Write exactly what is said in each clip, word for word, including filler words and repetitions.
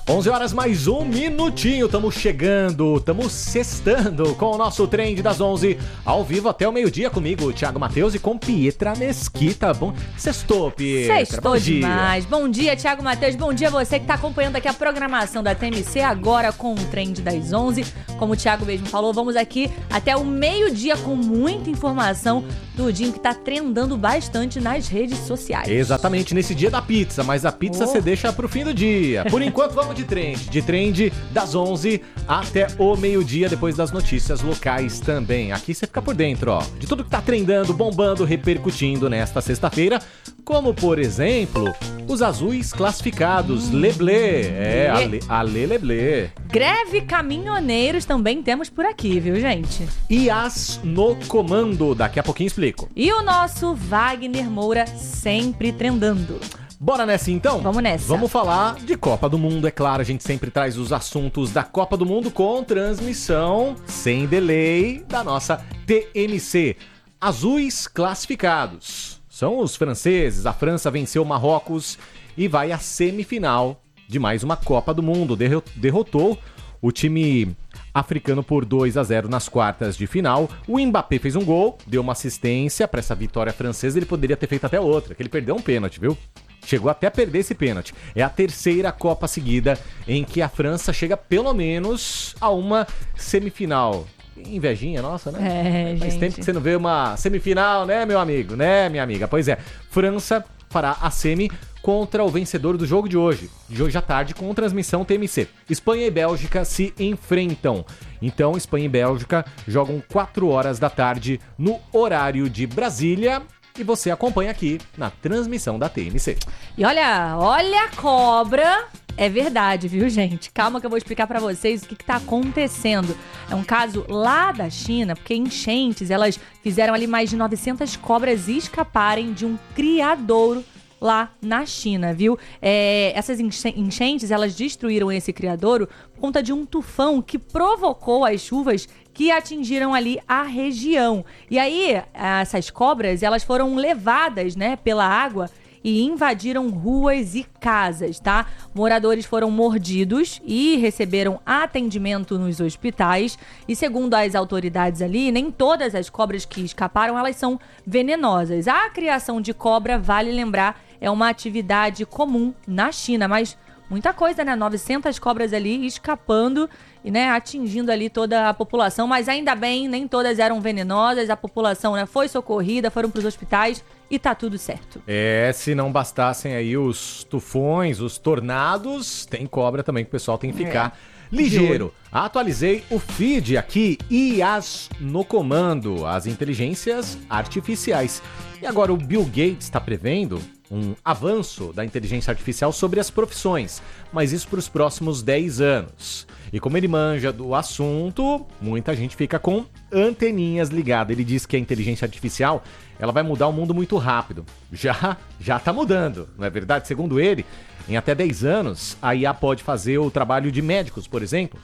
onze horas mais um minutinho, estamos chegando, estamos sextando com o nosso Trend das onze, ao vivo até o meio-dia comigo, Thiago Matheus, e com Pietra Mesquita. Bom, sextou, Pietra. Sextou bom demais. Dia. Bom dia, Thiago Matheus. Bom dia a você que está acompanhando aqui a programação da T M C, agora com o Trend das onze. Como o Thiago mesmo falou, vamos aqui até o meio-dia com muita informação do dia que está trendando bastante nas redes sociais. Exatamente, nesse dia da pizza, mas a pizza oh. você deixa pro fim do dia. Por enquanto, vamos de trend. De trend das onze até o meio-dia, depois das notícias locais também. Aqui você fica por dentro, ó, de tudo que tá trendando, bombando, repercutindo nesta sexta-feira. Como, por exemplo, os azuis classificados. Hum. Leblé. É, Ale, Ale Leblé. Greve caminhoneiros também temos por aqui, viu, gente? E as no comando. Daqui a pouquinho explico. E o nosso Wagner Moura sempre trendando. Bora nessa então? Vamos nessa. Vamos falar de Copa do Mundo, é claro. A gente sempre traz os assuntos da Copa do Mundo com transmissão sem delay da nossa T M C. Azuis classificados. São os franceses. A França venceu o Marrocos e vai à semifinal de mais uma Copa do Mundo. Derrotou o time africano por dois a zero nas quartas de final. O Mbappé fez um gol, deu uma assistência para essa vitória francesa. Ele poderia ter feito até outra, que ele perdeu um pênalti, viu? Chegou até a perder esse pênalti. É a terceira Copa seguida em que a França chega pelo menos a uma semifinal. Invejinha nossa, né? É, Faz gente. tempo que você não vê uma semifinal, né, meu amigo? Né, minha amiga? Pois é, França fará a semi contra o vencedor do jogo de hoje, de hoje à tarde, com transmissão T M C. Espanha e Bélgica se enfrentam. Então, Espanha e Bélgica jogam quatro horas da tarde no horário de Brasília. E você acompanha aqui na transmissão da T M C. E olha, olha a cobra. É verdade, viu, gente? Calma que eu vou explicar pra vocês o que que tá acontecendo. É um caso lá da China, porque enchentes, elas fizeram ali mais de novecentas cobras escaparem de um criadouro lá na China, viu? É, essas enchentes, elas destruíram esse criadouro por conta de um tufão que provocou as chuvas que atingiram ali a região. E aí, essas cobras, elas foram levadas, né, pela água e invadiram ruas e casas, tá? Moradores foram mordidos e receberam atendimento nos hospitais. E segundo as autoridades ali, nem todas as cobras que escaparam, elas são venenosas. A criação de cobra, vale lembrar, é uma atividade comum na China, mas muita coisa, né? novecentas cobras ali escapando e, né, atingindo ali toda a população. Mas ainda bem, nem todas eram venenosas. A população, né, foi socorrida, foram para os hospitais e tá tudo certo. É, se não bastassem aí os tufões, os tornados, tem cobra também que o pessoal tem que ficar é. ligeiro. Atualizei o feed aqui, I As no comando, as inteligências artificiais. E agora o Bill Gates está prevendo um avanço da inteligência artificial sobre as profissões, mas isso para os próximos dez anos. E como ele manja do assunto, muita gente fica com anteninhas ligadas. Ele diz que a inteligência artificial ela vai mudar o mundo muito rápido. Já, já tá mudando, não é verdade? Segundo ele, em até dez anos, a I A pode fazer o trabalho de médicos, por exemplo,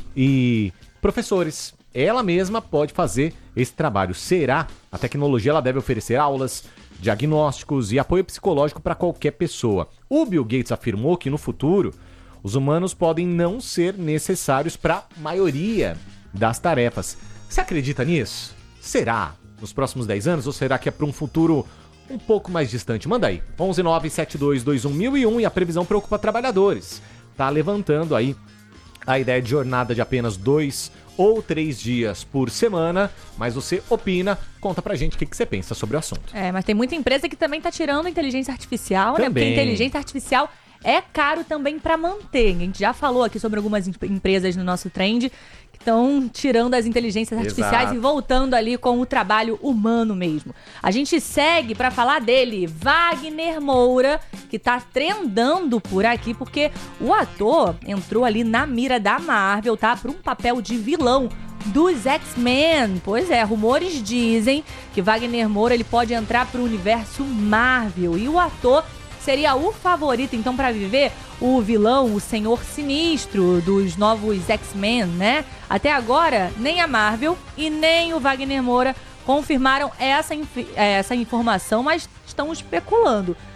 e professores. Ela mesma pode fazer esse trabalho. Será? A tecnologia ela deve oferecer aulas, diagnósticos e apoio psicológico para qualquer pessoa. O Bill Gates afirmou que no futuro os humanos podem não ser necessários para a maioria das tarefas. Você acredita nisso? Será? Nos próximos dez anos? Ou será que é para um futuro um pouco mais distante? Manda aí. onze nove sete dois dois um mil e um e a previsão preocupa trabalhadores. Tá levantando aí a ideia de jornada de apenas dois ou três dias por semana, mas você opina, conta pra gente o que, que você pensa sobre o assunto. É, mas tem muita empresa que também tá tirando a inteligência artificial, também. né? Porque a inteligência artificial é caro também pra manter. A gente já falou aqui sobre algumas empresas no nosso trend que estão tirando as inteligências artificiais Exato. E voltando ali com o trabalho humano mesmo. A gente segue pra falar dele, Wagner Moura, que tá trendando por aqui, porque o ator entrou ali na mira da Marvel, tá? Pra um papel de vilão dos X-Men. Pois é, rumores dizem que Wagner Moura ele pode entrar pro universo Marvel. E o ator seria o favorito, então, pra viver o vilão, o Senhor Sinistro dos novos X-Men, né? Até agora, nem a Marvel e nem o Wagner Moura confirmaram essa, inf- essa informação, mas estão especulando.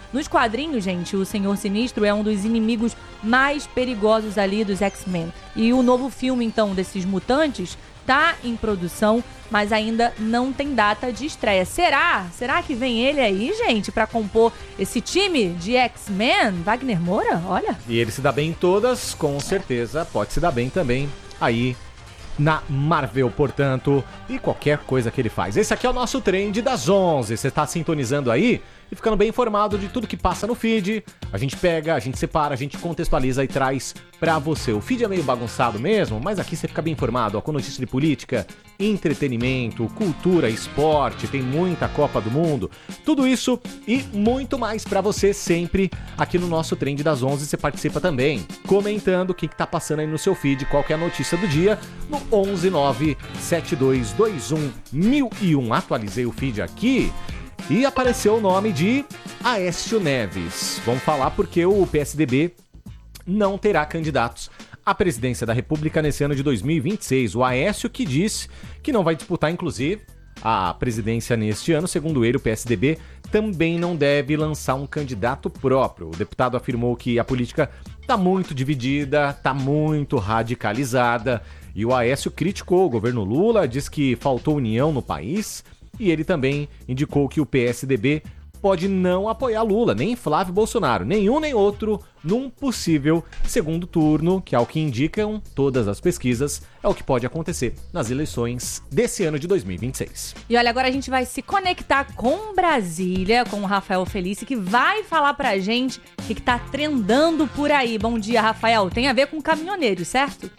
Nos quadrinhos, gente, o Senhor Sinistro é um dos inimigos mais perigosos ali dos X-Men. E o novo filme, então, desses mutantes tá em produção, mas ainda não tem data de estreia. Será? Será que vem ele aí, gente, pra compor esse time de X-Men? Wagner Moura? Olha. E ele se dá bem em todas, com certeza pode se dar bem também aí na Marvel, portanto, e qualquer coisa que ele faz. Esse aqui é o nosso Trend das onze. Você tá sintonizando aí e ficando bem informado de tudo que passa no feed. A gente pega, a gente separa, a gente contextualiza e traz pra você. O feed é meio bagunçado mesmo, mas aqui você fica bem informado, ó, com notícia de política, entretenimento, cultura, esporte, tem muita Copa do Mundo, tudo isso e muito mais pra você sempre aqui no nosso Trend das onze. Você participa também, comentando o que, que tá passando aí no seu feed, qual que é a notícia do dia, no onze nove sete dois dois um mil e um. Atualizei o feed aqui e apareceu o nome de Aécio Neves. Vamos falar porque o P S D B não terá candidatos à presidência da República nesse ano de dois mil e vinte e seis. O Aécio que disse que não vai disputar, inclusive, a presidência neste ano. Segundo ele, o P S D B também não deve lançar um candidato próprio. O deputado afirmou que a política está muito dividida, está muito radicalizada. E o Aécio criticou o governo Lula, diz que faltou união no país. E ele também indicou que o P S D B pode não apoiar Lula, nem Flávio Bolsonaro, nenhum nem outro, num possível segundo turno, que ao que indicam todas as pesquisas, é o que pode acontecer nas eleições desse ano de dois mil e vinte e seis. E olha, agora a gente vai se conectar com Brasília, com o Rafael Felice, que vai falar pra gente o que, que tá trendando por aí. Bom dia, Rafael. Tem a ver com caminhoneiros, certo?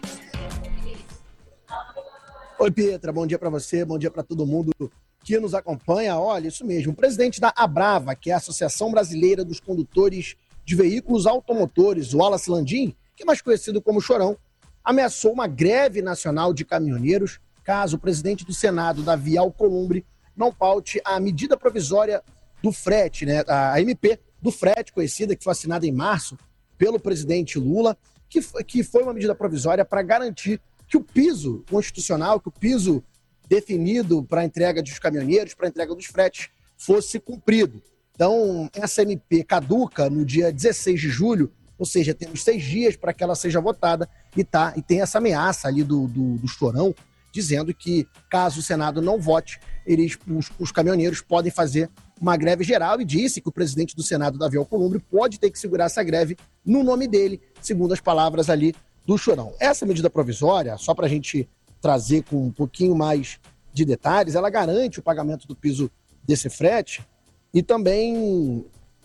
Oi, Pietra, bom dia para você, bom dia para todo mundo que nos acompanha. Olha, isso mesmo, o presidente da Abrava, que é a Associação Brasileira dos Condutores de Veículos Automotores, o Wallace Landim, que é mais conhecido como Chorão, ameaçou uma greve nacional de caminhoneiros caso o presidente do Senado, Davi Alcolumbre, não paute a medida provisória do frete, né, a M P do frete, conhecida, que foi assinada em março pelo presidente Lula, que, que foi uma medida provisória para garantir que o piso constitucional, que o piso definido para a entrega dos caminhoneiros, para a entrega dos fretes, fosse cumprido. Então, essa M P caduca no dia dezesseis de julho, ou seja, temos seis dias para que ela seja votada, e, tá, e tem essa ameaça ali do, do, do Chorão, dizendo que, caso o Senado não vote, eles, os, os caminhoneiros podem fazer uma greve geral, e disse que o presidente do Senado, Davi Alcolumbre, pode ter que segurar essa greve no nome dele, segundo as palavras ali do Chorão. Essa medida provisória, só para a gente trazer com um pouquinho mais de detalhes, ela garante o pagamento do piso desse frete e também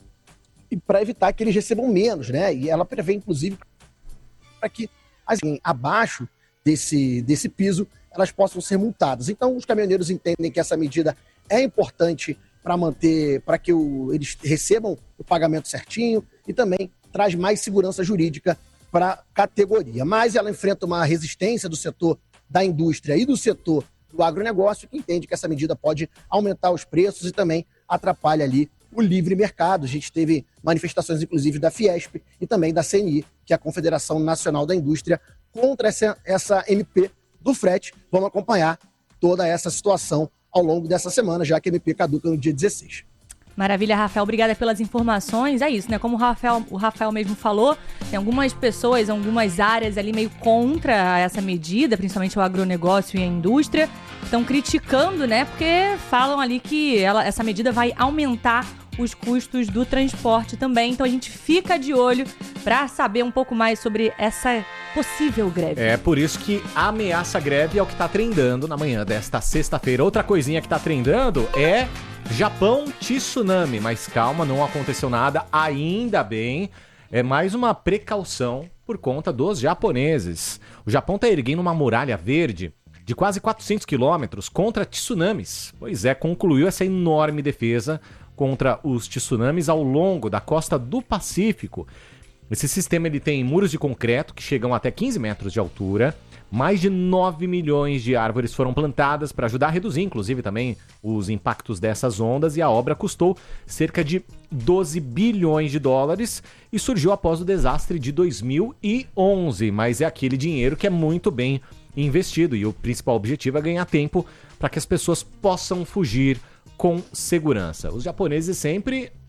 para evitar que eles recebam menos, né? E ela prevê, inclusive, para que, assim, abaixo desse, desse piso, elas possam ser multadas. Então, os caminhoneiros entendem que essa medida é importante para manter, para que o, eles recebam o pagamento certinho e também traz mais segurança jurídica para a categoria. Mas ela enfrenta uma resistência do setor da indústria e do setor do agronegócio, que entende que essa medida pode aumentar os preços e também atrapalha ali o livre mercado. A gente teve manifestações, inclusive, da Fiesp e também da C N I, que é a Confederação Nacional da Indústria, contra essa, essa M P do frete. Vamos acompanhar toda essa situação ao longo dessa semana, já que a M P caduca no dia dezesseis. Maravilha, Rafael. Obrigada pelas informações. É isso, né? Como o Rafael, o Rafael mesmo falou, tem algumas pessoas, algumas áreas ali meio contra essa medida, principalmente o agronegócio e a indústria, estão criticando, né? Porque falam ali que ela, essa medida vai aumentar os custos do transporte também. Então a gente fica de olho para saber um pouco mais sobre essa possível greve. É por isso que a ameaça greve é o que tá trendando na manhã desta sexta-feira. Outra coisinha que tá trendando é Japão tsunami, mas calma, não aconteceu nada, ainda bem. É mais uma precaução por conta dos japoneses. O Japão tá erguendo uma muralha verde de quase quatrocentos quilômetros contra tsunamis. Pois é, concluiu essa enorme defesa contra os tsunamis ao longo da costa do Pacífico. Esse sistema ele tem muros de concreto que chegam até quinze metros de altura. Mais de nove milhões de árvores foram plantadas para ajudar a reduzir, inclusive, também os impactos dessas ondas, e a obra custou cerca de doze bilhões de dólares e surgiu após o desastre de dois mil e onze, mas é aquele dinheiro que é muito bem investido e o principal objetivo é ganhar tempo para que as pessoas possam fugir com segurança. Os japoneses sempre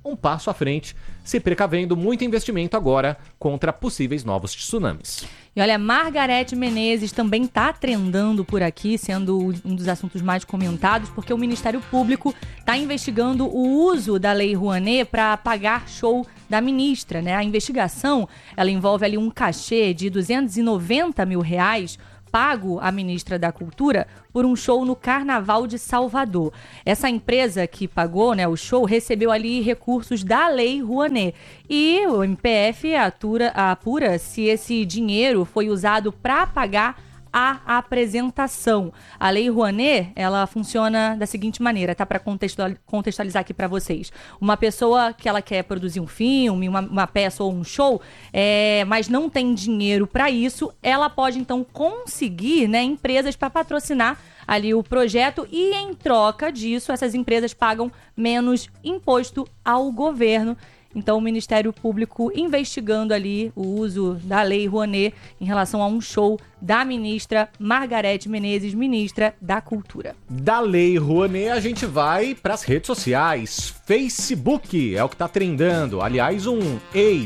um passo à frente, se precavendo muito investimento agora contra possíveis novos tsunamis. E olha, Margarete Menezes também tá trendando por aqui, sendo um dos assuntos mais comentados, porque o Ministério Público está investigando o uso da Lei Rouanet para pagar show da ministra, né? A investigação, ela envolve ali um cachê de duzentos e noventa mil reais pago à ministra da Cultura por um show no Carnaval de Salvador. Essa empresa que pagou, né, o show recebeu ali recursos da Lei Rouanet. E o M P F atura, apura se esse dinheiro foi usado para pagar a apresentação. A Lei Rouanet, ela funciona da seguinte maneira, tá? Para contextualizar aqui para vocês. Uma pessoa que ela quer produzir um filme, uma, uma peça ou um show, é, mas não tem dinheiro para isso, ela pode então conseguir, né, empresas para patrocinar ali o projeto e em troca disso essas empresas pagam menos imposto ao governo. Então, o Ministério Público investigando ali o uso da Lei Rouanet em relação a um show da ministra Margarete Menezes, ministra da Cultura. Da Lei Rouanet, a gente vai para as redes sociais. Facebook é o que está trendando. Aliás, um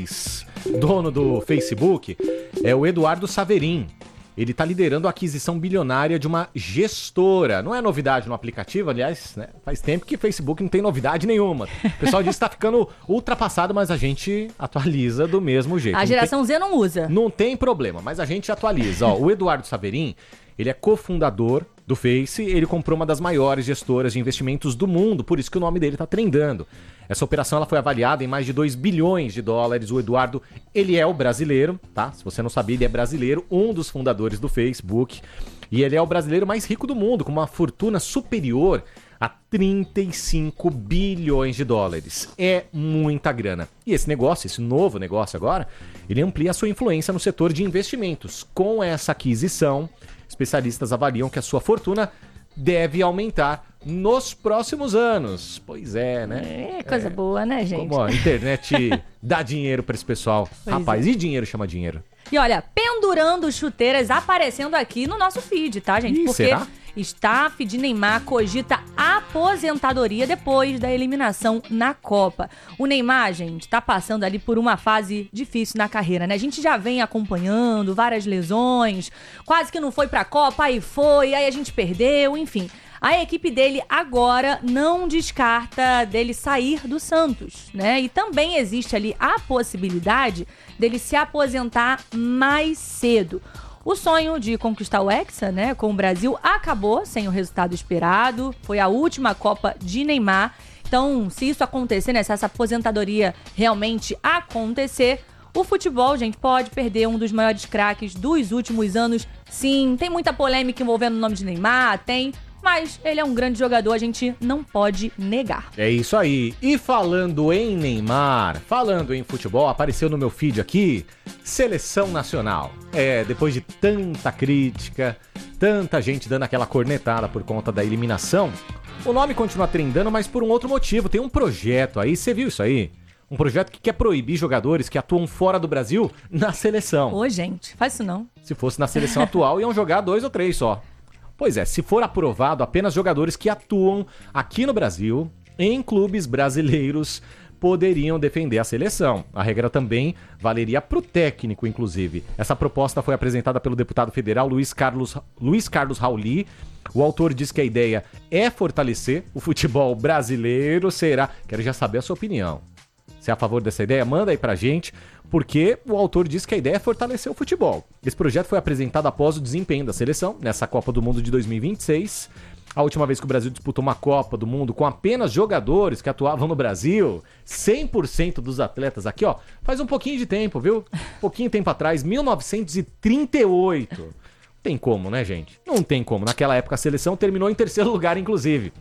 ex-dono do Facebook é o Eduardo Saverin. Ele está liderando a aquisição bilionária de uma gestora. Não é novidade no aplicativo, aliás, né? Faz tempo que Facebook não tem novidade nenhuma. O pessoal diz que está ficando ultrapassado, mas a gente atualiza do mesmo jeito. A geração Z não usa. Não tem problema, mas a gente atualiza. Ó, o Eduardo Saverin, ele é cofundador do Face, ele comprou uma das maiores gestoras de investimentos do mundo, por isso que o nome dele está trendando. Essa operação ela foi avaliada em mais de dois bilhões de dólares. O Eduardo, ele é o brasileiro, tá? Se você não sabia, ele é brasileiro, um dos fundadores do Facebook. E ele é o brasileiro mais rico do mundo, com uma fortuna superior a trinta e cinco bilhões de dólares. É muita grana. E esse negócio, esse novo negócio agora, ele amplia a sua influência no setor de investimentos. Com essa aquisição, especialistas avaliam que a sua fortuna deve aumentar nos próximos anos. Pois é, né? É coisa é, boa, né, gente? Como a internet dá dinheiro para esse pessoal. Pois Rapaz, é. E dinheiro chama dinheiro. E olha, pendurando chuteiras aparecendo aqui no nosso feed, tá, gente? Ih, Porque será? Staff de Neymar cogita aposentadoria depois da eliminação na Copa. O Neymar, gente, tá passando ali por uma fase difícil na carreira, né? A gente já vem acompanhando várias lesões, quase que não foi pra Copa, aí foi, aí a gente perdeu, enfim. A equipe dele agora não descarta dele sair do Santos, né? E também existe ali a possibilidade dele se aposentar mais cedo. O sonho de conquistar o Hexa, né, com o Brasil acabou sem o resultado esperado. Foi a última Copa de Neymar. Então, se isso acontecer, né, se essa aposentadoria realmente acontecer, o futebol, gente, pode perder um dos maiores craques dos últimos anos. Sim, tem muita polêmica envolvendo o nome de Neymar, tem... Mas ele é um grande jogador, a gente não pode negar. É isso aí. E falando em Neymar, falando em futebol, apareceu no meu feed aqui, Seleção Nacional. É, depois de tanta crítica, tanta gente dando aquela cornetada por conta da eliminação, o nome continua trendando, mas por um outro motivo. Tem um projeto aí, você viu isso aí? Um projeto que quer proibir jogadores que atuam fora do Brasil na seleção. Ô, gente, faz isso não. Se fosse na seleção atual, iam jogar dois ou três só. Pois é, se for aprovado, apenas jogadores que atuam aqui no Brasil, em clubes brasileiros, poderiam defender a seleção. A regra também valeria para o técnico, inclusive. Essa proposta foi apresentada pelo deputado federal Luiz Carlos, Luiz Carlos Rauli. O autor diz que a ideia é fortalecer o futebol brasileiro. Será? Quero já saber a sua opinião. Se é a favor dessa ideia, manda aí pra gente, porque o autor diz que a ideia é fortalecer o futebol. Esse projeto foi apresentado após o desempenho da seleção nessa Copa do Mundo de dois mil e vinte e seis. A última vez que o Brasil disputou uma Copa do Mundo com apenas jogadores que atuavam no Brasil, cem por cento dos atletas aqui, ó, faz um pouquinho de tempo, viu? Um pouquinho de tempo atrás, mil novecentos e trinta e oito. Não tem como, né, gente? Não tem como. Naquela época a seleção terminou em terceiro lugar, inclusive.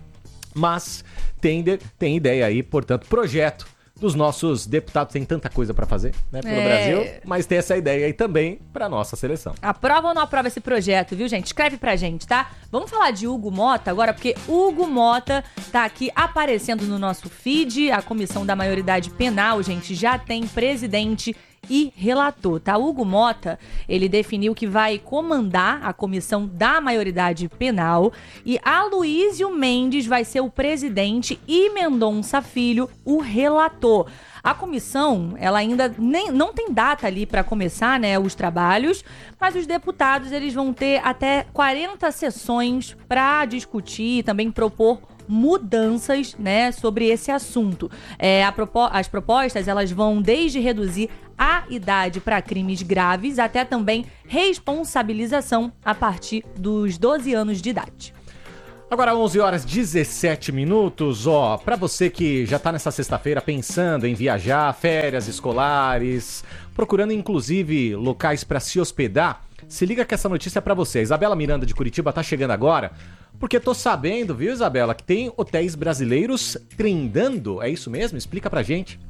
Mas tem, de, tem ideia aí, portanto, projeto dos nossos deputados. Tem tanta coisa pra fazer, né, pelo é... Brasil, mas tem essa ideia aí também pra nossa seleção. Aprova ou não aprova esse projeto, viu, gente? Escreve pra gente, tá? Vamos falar de Hugo Mota agora, porque Hugo Mota tá aqui aparecendo no nosso feed. A Comissão da Maioridade Penal, gente, já tem presidente e relator, tá? Hugo Mota, ele definiu que vai comandar a comissão da maioridade penal e Aloísio Mendes vai ser o presidente e Mendonça Filho o relator. A comissão, ela ainda nem, não tem data ali para começar, né, os trabalhos, mas os deputados eles vão ter até quarenta sessões para discutir e também propor mudanças, né, sobre esse assunto. É, a propo- as propostas elas vão desde reduzir a idade para crimes graves até também responsabilização a partir dos doze anos de idade. Agora onze horas e dezessete minutos, ó, pra você que já tá nessa sexta-feira pensando em viajar, férias escolares, procurando inclusive locais pra se hospedar, se liga que essa notícia é pra você. A Isabela Miranda de Curitiba tá chegando agora, porque tô sabendo, viu, Isabela, que tem hotéis brasileiros trendando, é isso mesmo? Explica pra gente.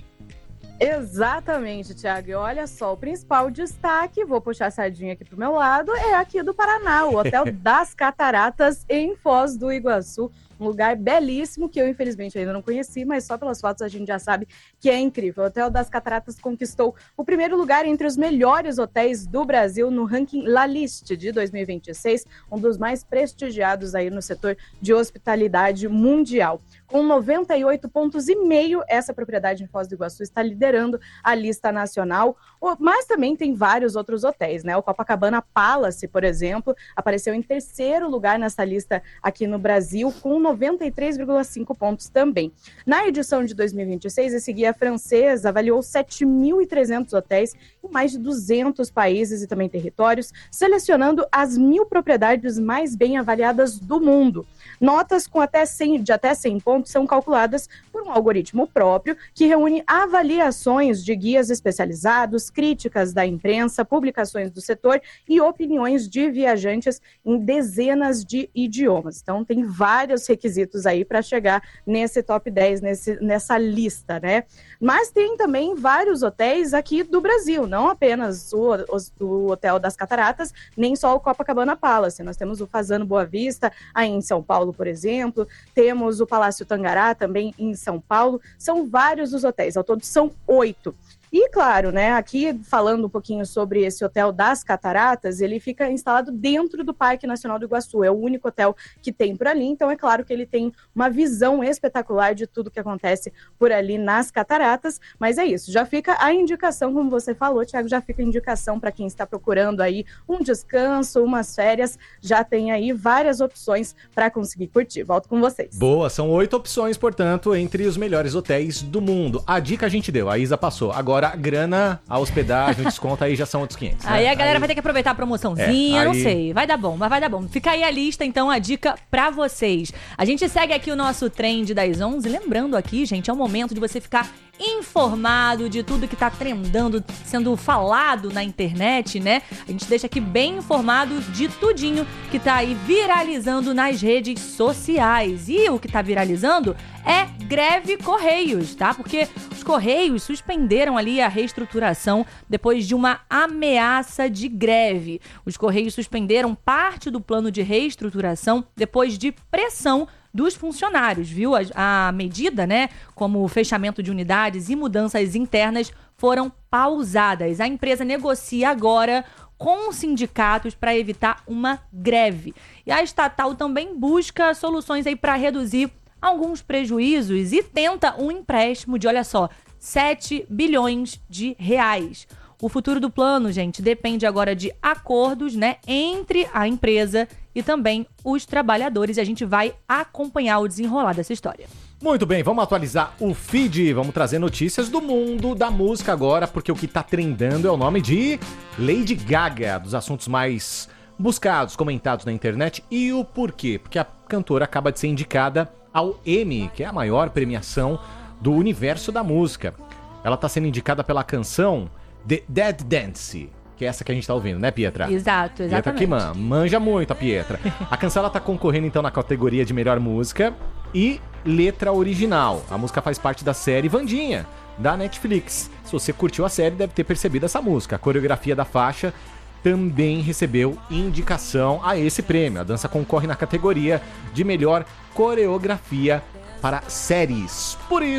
Exatamente, Thiago. E olha só, o principal destaque, vou puxar a sardinha aqui pro meu lado, é aqui do Paraná, o Hotel das Cataratas, em Foz do Iguaçu. Um lugar belíssimo que eu, infelizmente, ainda não conheci, mas só pelas fotos a gente já sabe que é incrível. O Hotel das Cataratas conquistou o primeiro lugar entre os melhores hotéis do Brasil no ranking La Liste de dois mil e vinte e seis, um dos mais prestigiados aí no setor de hospitalidade mundial. Com noventa e oito pontos e meio, essa propriedade em Foz do Iguaçu está liderando a lista nacional, mas também tem vários outros hotéis, né? O Copacabana Palace, por exemplo, apareceu em terceiro lugar nessa lista aqui no Brasil, com noventa e três vírgula cinco pontos também. Na edição de dois mil e vinte e seis, esse guia francês avaliou sete mil e trezentos hotéis em mais de duzentos países e também territórios, selecionando as mil propriedades mais bem avaliadas do mundo. Notas com até cem, de até cem pontos são calculadas por um algoritmo próprio que reúne avaliações de guias especializados, críticas da imprensa, publicações do setor e opiniões de viajantes em dezenas de idiomas. Então, tem vários requisitos aí para chegar nesse top dez, nesse, nessa lista, né? Mas tem também vários hotéis aqui do Brasil, não apenas o, o, o Hotel das Cataratas, nem só o Copacabana Palace. Nós temos o Fazano Boa Vista, aí em São Paulo, por exemplo, temos o Palácio Tangará, também em São Paulo. São vários os hotéis, ao todo são oito. E claro, né, aqui falando um pouquinho sobre esse Hotel das Cataratas, ele fica instalado dentro do Parque Nacional do Iguaçu, é o único hotel que tem por ali, então é claro que ele tem uma visão espetacular de tudo que acontece por ali nas cataratas, mas é isso, já fica a indicação, como você falou, Thiago, já fica a indicação para quem está procurando aí um descanso, umas férias, já tem aí várias opções para conseguir curtir. Volto com vocês. Boa, são oito opções, portanto, entre os melhores hotéis do mundo. A dica a gente deu, a Isa passou. Agora a grana, a hospedagem, o desconto aí já são outros quinhentos. Né? Aí a galera aí... vai ter que aproveitar a promoçãozinha, é, não aí... sei. Vai dar bom, mas vai dar bom. Fica aí a lista, então, a dica pra vocês. A gente segue aqui o nosso trend das onze. Lembrando aqui, gente, é o momento de você ficar informado de tudo que tá trendando, sendo falado na internet, né? A gente deixa aqui bem informado de tudinho que tá aí viralizando nas redes sociais. E o que tá viralizando é greve Correios, tá? Porque os Correios suspenderam ali a reestruturação depois de uma ameaça de greve. Os Correios suspenderam parte do plano de reestruturação depois de pressão dos funcionários, viu? A, a medida, né, como o fechamento de unidades e mudanças internas foram pausadas. A empresa negocia agora com sindicatos para evitar uma greve. E a estatal também busca soluções aí para reduzir alguns prejuízos e tenta um empréstimo de, olha só, sete bilhões de reais. O futuro do plano, gente, depende agora de acordos, né, entre a empresa e também os trabalhadores. E a gente vai acompanhar o desenrolar dessa história. Muito bem, vamos atualizar o feed, vamos trazer notícias do mundo da música agora, porque o que tá trendando é o nome de Lady Gaga, dos assuntos mais buscados, comentados na internet. E o porquê? Porque a cantora acaba de ser indicada ao Emmy, que é a maior premiação do universo da música. Ela tá sendo indicada pela canção The Dead Dance, que é essa que a gente tá ouvindo, né, Pietra? Exato, exatamente. Pietra que man, manja muito a Pietra. A canção ela tá concorrendo então na categoria de melhor música e letra original. A música faz parte da série Wandinha, da Netflix. Se você curtiu a série, deve ter percebido essa música. A coreografia da faixa também recebeu indicação a esse prêmio. A dança concorre na categoria de melhor coreografia para séries. Por isso,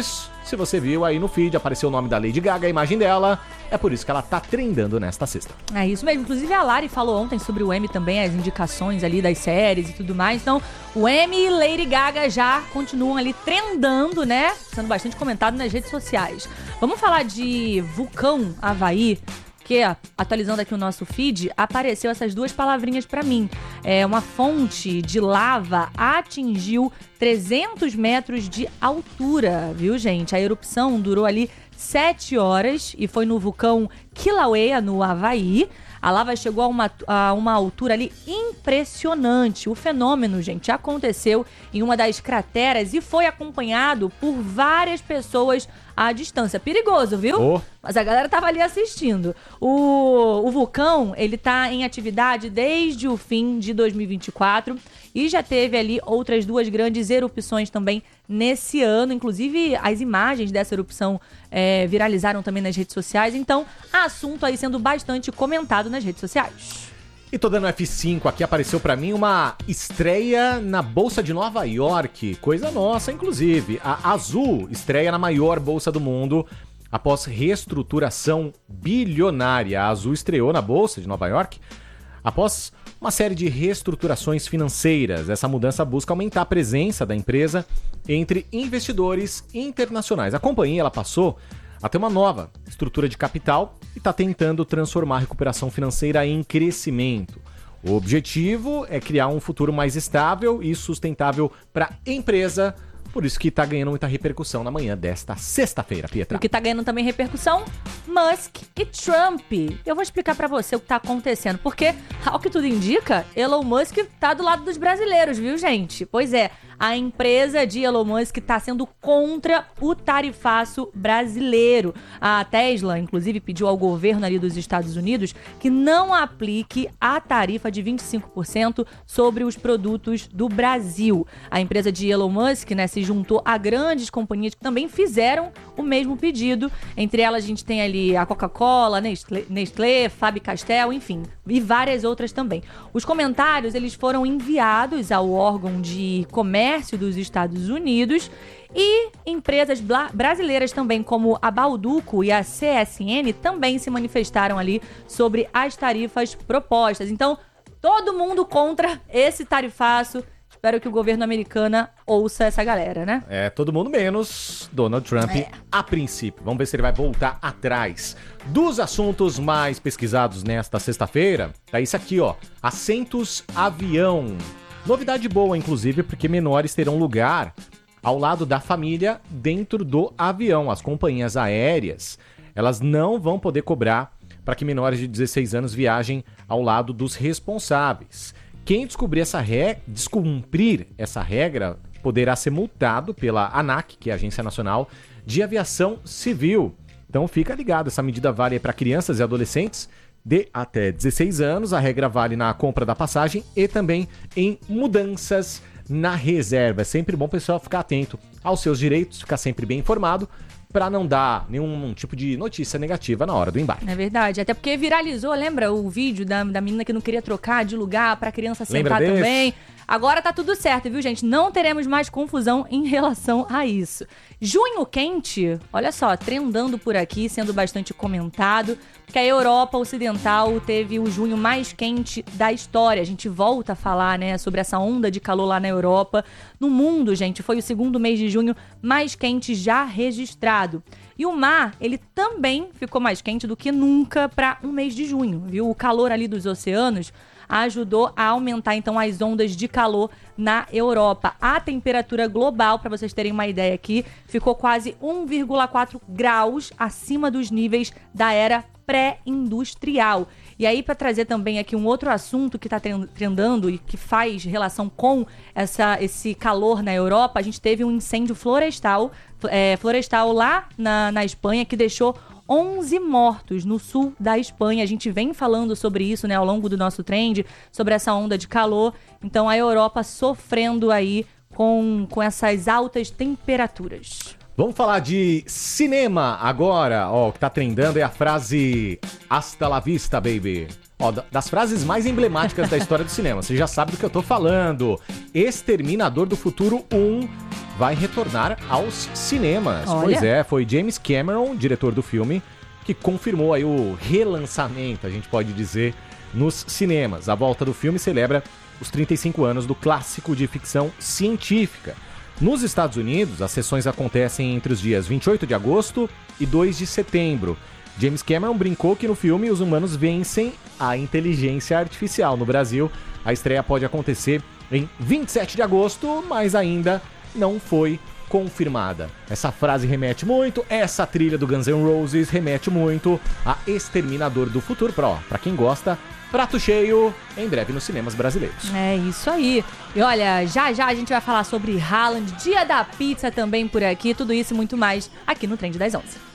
Se você viu aí no feed, apareceu o nome da Lady Gaga, a imagem dela. É por isso que ela tá trendando nesta sexta. É isso mesmo. Inclusive a Lari falou ontem sobre o Emmy também, as indicações ali das séries e tudo mais. Então, o Emmy e Lady Gaga já continuam ali trendando, né? Sendo bastante comentado nas redes sociais. Vamos falar de Vulcão Havaí. Porque, atualizando aqui o nosso feed, apareceu essas duas palavrinhas pra mim. É, uma fonte de lava atingiu trezentos metros de altura, viu, gente? A erupção durou ali sete horas e foi no vulcão Kilauea, no Havaí. A lava chegou a uma, a uma altura ali impressionante. O fenômeno, gente, aconteceu em uma das crateras e foi acompanhado por várias pessoas à distância. Perigoso, viu? Oh. Mas a galera tava ali assistindo. O, o vulcão, ele tá em atividade desde o fim de dois mil e vinte e quatro e já teve ali outras duas grandes erupções também nesse ano. Inclusive, as imagens dessa erupção é, viralizaram também nas redes sociais. Então, assunto aí sendo bastante comentado nas redes sociais. E tô dando F cinco aqui, apareceu pra mim uma estreia na Bolsa de Nova York, coisa nossa, inclusive. A Azul estreia na maior bolsa do mundo após reestruturação bilionária. A Azul estreou na Bolsa de Nova York após uma série de reestruturações financeiras. Essa mudança busca aumentar a presença da empresa entre investidores internacionais. A companhia ela passou a ter uma nova estrutura de capital e está tentando transformar a recuperação financeira em crescimento. O objetivo é criar um futuro mais estável e sustentável para a empresa. Por isso que está ganhando muita repercussão na manhã desta sexta-feira, Pietra. O que está ganhando também repercussão? Musk e Trump. Eu vou explicar para você o que está acontecendo, porque, ao que tudo indica, Elon Musk tá do lado dos brasileiros, viu, gente? Pois é, a empresa de Elon Musk está sendo contra o tarifaço brasileiro. A Tesla, inclusive, pediu ao governo ali dos Estados Unidos que não aplique a tarifa de vinte e cinco por cento sobre os produtos do Brasil. A empresa de Elon Musk, né, se juntou a grandes companhias que também fizeram o mesmo pedido. Entre elas a gente tem ali a Coca-Cola, Nestlé, Nestlé, Faber-Castell, enfim, e várias outras também. Os comentários, eles foram enviados ao órgão de comércio dos Estados Unidos e empresas brasileiras também, como a Bauducco e a C S N, também se manifestaram ali sobre as tarifas propostas. Então, todo mundo contra esse tarifaço. Espero que o governo americano ouça essa galera, né? É, todo mundo menos Donald Trump é. a princípio. Vamos ver se ele vai voltar atrás. Dos assuntos mais pesquisados nesta sexta-feira, tá isso aqui, ó. Assentos avião. Novidade boa, inclusive, porque menores terão lugar ao lado da família dentro do avião. As companhias aéreas, elas não vão poder cobrar para que menores de dezesseis anos viajem ao lado dos responsáveis. Quem descobrir essa regra, descumprir essa regra poderá ser multado pela ANAC, que é a Agência Nacional de Aviação Civil. Então fica ligado, essa medida vale para crianças e adolescentes de até dezesseis anos. A regra vale na compra da passagem e também em mudanças na reserva. É sempre bom o pessoal ficar atento aos seus direitos, ficar sempre bem informado, para não dar nenhum tipo de notícia negativa na hora do embarque. É verdade, até porque viralizou, lembra o vídeo da, da menina que não queria trocar de lugar pra criança sentar também? Agora tá tudo certo, viu, gente? Não teremos mais confusão em relação a isso. Junho quente, olha só, trendando por aqui, sendo bastante comentado, que a Europa Ocidental teve o junho mais quente da história. A gente volta a falar, né, sobre essa onda de calor lá na Europa. No mundo, gente, foi o segundo mês de junho mais quente já registrado. E o mar, ele também ficou mais quente do que nunca para um mês de junho, viu? O calor ali dos oceanos ajudou a aumentar, então, as ondas de calor na Europa. A temperatura global, para vocês terem uma ideia aqui, ficou quase um vírgula quatro graus acima dos níveis da era pré-industrial. E aí, para trazer também aqui um outro assunto que está trendando e que faz relação com essa, esse calor na Europa, a gente teve um incêndio florestal, é, florestal lá na, na Espanha, que deixou onze mortos no sul da Espanha. A gente vem falando sobre isso, né, ao longo do nosso trend, sobre essa onda de calor. Então, a Europa sofrendo aí com, com essas altas temperaturas. Vamos falar de cinema agora. Ó, o que tá trendando é a frase hasta la vista, baby. Ó, das frases mais emblemáticas da história do cinema. Você já sabe do que eu tô falando. Exterminador do Futuro um vai retornar aos cinemas. Olha. Pois é, foi James Cameron, diretor do filme, que confirmou aí o relançamento, a gente pode dizer, nos cinemas. A volta do filme celebra os trinta e cinco anos do clássico de ficção científica. Nos Estados Unidos, as sessões acontecem entre os dias vinte e oito de agosto e dois de setembro. James Cameron brincou que no filme os humanos vencem a inteligência artificial. No Brasil, a estreia pode acontecer em vinte e sete de agosto, mas ainda não foi confirmada. Essa frase remete muito, essa trilha do Guns N' Roses remete muito a Exterminador do Futuro. Pra, ó, pra quem gosta, prato cheio, em breve nos cinemas brasileiros. É isso aí. E olha, já já a gente vai falar sobre Haaland, Dia da Pizza também por aqui, tudo isso e muito mais aqui no Trend das onze.